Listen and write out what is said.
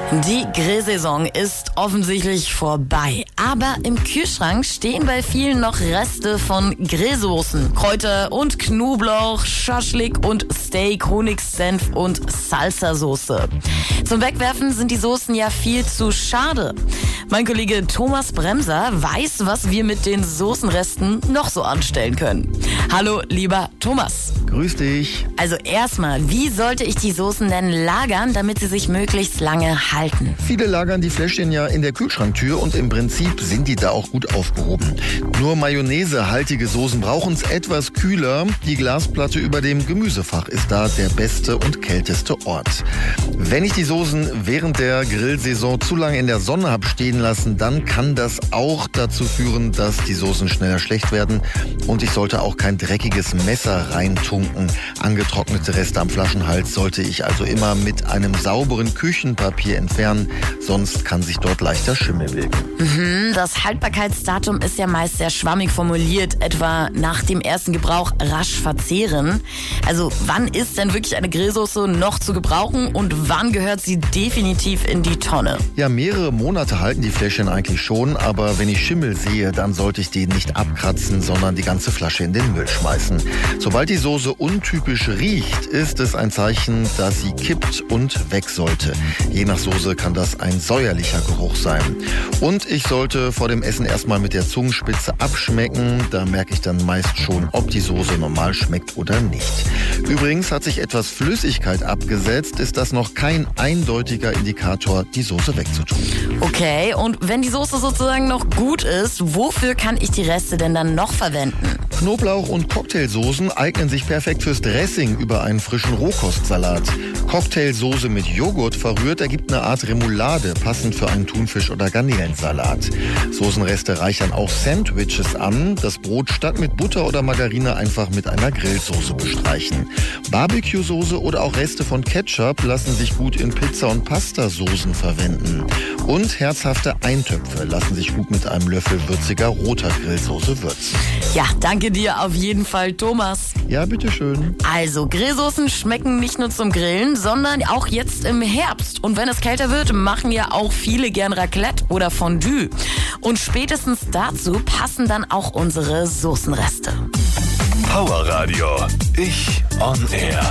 Die Grillsaison ist offensichtlich vorbei. Aber im Kühlschrank stehen bei vielen noch Reste von Grillsoßen. Kräuter und Knoblauch, Schaschlik und Steak, Honigsenf und Salsa-Soße. Zum Wegwerfen sind die Soßen ja viel zu schade. Mein Kollege Thomas Bremser weiß, was wir mit den Soßenresten noch so anstellen können. Hallo, lieber Thomas. Grüß dich. Also erstmal, wie sollte ich die Soßen denn lagern, damit sie sich möglichst lange halten? Viele lagern die Fläschchen ja in der Kühlschranktür und im Prinzip sind die da auch gut aufgehoben. Nur mayonnaisehaltige Soßen brauchen es etwas kühler. Die Glasplatte über dem Gemüsefach ist da der beste und kälteste Ort. Wenn ich die Soßen während der Grillsaison zu lange in der Sonne habe stehen lassen, dann kann das auch dazu führen, dass die Soßen schneller schlecht werden. Und ich sollte auch kein dreckiges Messer reintunken. Angetrocknete Reste am Flaschenhals sollte ich also immer mit einem sauberen Küchenpapier entfernen, sonst kann sich dort leichter Schimmel bilden. Das Haltbarkeitsdatum ist ja meist sehr schwammig formuliert, etwa nach dem ersten Gebrauch rasch verzehren. Also wann ist denn wirklich eine Grillsoße noch zu gebrauchen und wann gehört sie definitiv in die Tonne? Ja, mehrere Monate halten die Fläschchen eigentlich schon, aber wenn ich Schimmel sehe, dann sollte ich den nicht abkratzen, sondern die ganze Flasche in den Müll schmeißen. Sobald die Soße untypisch riecht, ist es ein Zeichen, dass sie kippt und weg sollte. Je nach Soße kann das ein säuerlicher Geruch sein. Und ich sollte vor dem Essen erstmal mit der Zungenspitze abschmecken. Da merke ich dann meist schon, ob die Soße normal schmeckt oder nicht. Übrigens hat sich etwas Flüssigkeit abgesetzt, ist das noch kein eindeutiger Indikator, die Soße wegzutun. Okay, und wenn die Soße sozusagen noch gut ist, wofür kann ich die Reste denn dann noch verwenden? Knoblauch- und Cocktailsoßen eignen sich perfekt fürs Dressing über einen frischen Rohkostsalat. Cocktailsoße mit Joghurt verrührt ergibt eine Art Remoulade, passend für einen Thunfisch- oder Garnelensalat. Soßenreste reichern auch Sandwiches an. Das Brot statt mit Butter oder Margarine einfach mit einer Grillsoße bestreichen. Barbecue-Soße oder auch Reste von Ketchup lassen sich gut in Pizza- und Pastasoßen verwenden. Und herzhafte Eintöpfe lassen sich gut mit einem Löffel würziger roter Grillsoße würzen. Ja, danke dir auf jeden Fall, Thomas. Ja, bitteschön. Also, Grillsoßen schmecken nicht nur zum Grillen, sondern auch jetzt im Herbst. Und wenn es kälter wird, machen ja auch viele gern Raclette oder Fondue. Und spätestens dazu passen dann auch unsere Soßenreste. Power Radio. Ich on Air.